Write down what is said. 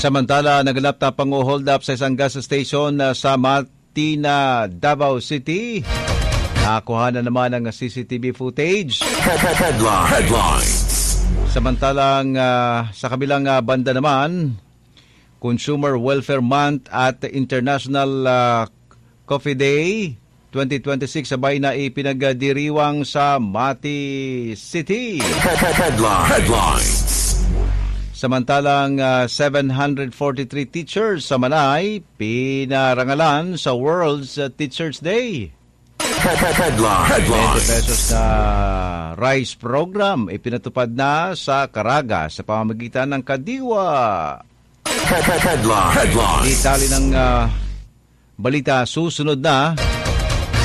Samantala, naganap na pang-hold up sa isang gas station sa Martina, Davao City. Nakakuha na naman ang CCTV footage. Headlines. Samantalang sa kabilang banda naman, Consumer Welfare Month at International Coffee Day 2026 sabay na ipinagdiriwang sa Mati City. Headlines. Samantalang 743 teachers sa Manay pinarangalan sa World's Teachers Day. 20 pesos na rice program ipinatupad na sa Caraga sa pamamagitan ng Kadiwa. Headlines. Itali ng balita susunod na.